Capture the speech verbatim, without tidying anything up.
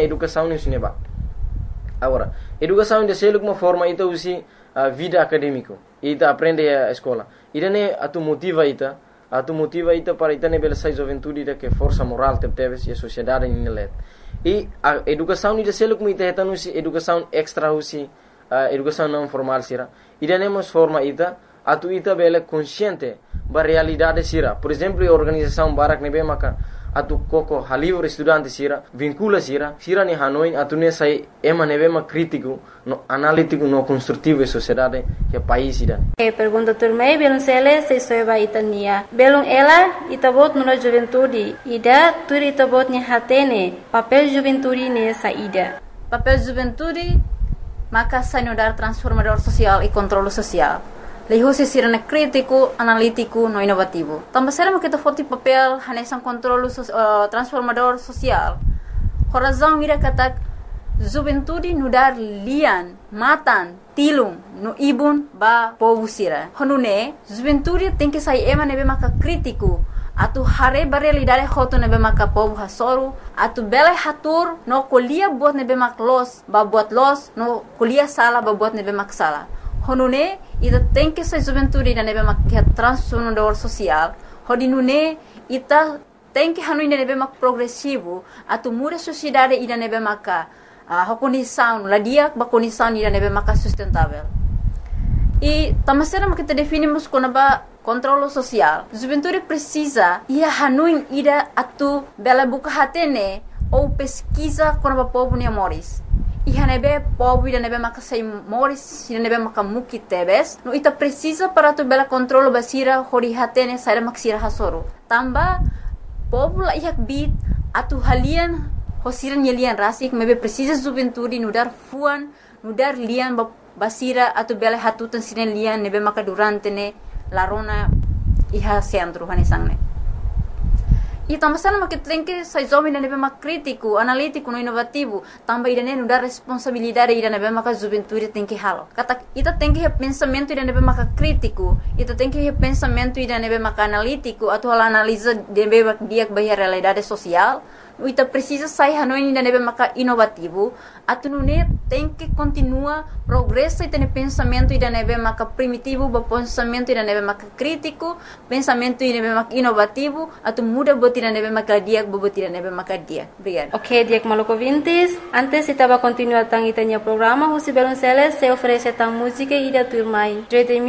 na educação nisso neba. Agora, educação de ser uma forma ita usi a vida acadêmica. Ita aprende a escola. Ita ne atu motiva ita, atu motiva ita para ita ne bela sai juventude ita que força moral te teves e a sociedade ni let. E a educação ita ser como ita ita usi educação extra usi a educação não formal sira. Ita ne mas forma ita atu ita bela consciente ba realidade sira. Por exemplo, a organização Barak nebe maka atu koko halivre estudante sira vincula sira sira ni Hanoi atu ne sai ema nebe ma crítico no analítico no construtivo e sociedade que país ida. E pergunta turmei belum sele se soeba itania belum ela itabot no juventude ida turi itabot ni hatene papel juventude ne saída papel juventude maka sanudar transformador social e controle social. Leho se sira na crítico, analítico, no inovativo. Também será que foto papel hanesan controle uh, transformador social. Horazão ira kata juventude no dar lian, matan, tilung, no ibun ba povo sira. Honune juventude tem que sair ema nebe maka crítico. Atu hare ba realidade hoto nebe maka povo hasoru. Atu bele hatur no kolia buat nebe mak los, ba buat los, no kolia sala ba buat nebe mak sala. Honune ita tem que ser juventude ida nebe mak transformador social. Hodinune ita tem que hanu ida nebe mak progressivo. Atu muda sociedade ida nebe maka uh, condição, la dia ba condição ida nebe maka sustentável. E tamasera mak kita definimos como ba controle social. Juventude precisa ia hanu ida atu bela buka hatene ou pesquisa como ba povo ni amores. E hanebe povo ida nebe maka sei moris ida nebe maka muki tebes no ita precisa para tu bela controle basira hori hatene saira maksira hasoro tamba povo la ihak bit atu halian hosiran yelian rasik mebe precisa juventude nudar fuan nudar lian basira atu bela hatutan sinen lian nebe maka durante ne larona iha centro hanesangne. E também sama que tem que sai jovem nebe mak crítico, analítico, no inovativo, também ida nebe dar responsabilidade ida nebe mak juventude tem que halo. Kata ita tem que pensamento ida nebe mak crítico, ita tem que pensamento ida nebe mak analítico, atau analisa nebe mak dia bahia realidade social. Ita precisa sai hanoi ida nebe mak inovativo, atu nune tem que continua progresso ita ne pensamento ida nebe mak primitivo, ba pensamento ida nebe mak crítico, pensamento ida nebe mak inovativo, atu muda bot ida nebe mak dia, bot ida nebe mak dia. Obrigada. Ok, Diak Maluco Vintes. Antes estava continuar tang itanya programa, José Belonceles se oferece tang música ida turmai.